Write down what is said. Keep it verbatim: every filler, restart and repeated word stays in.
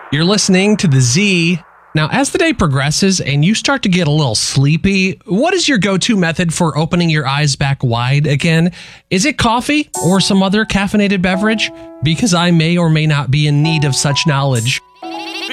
You're listening to the Z. Now, as the day progresses and you start to get a little sleepy, what is your go-to method for opening your eyes back wide again? Is it coffee or some other caffeinated beverage? Because I may or may not be in need of such knowledge.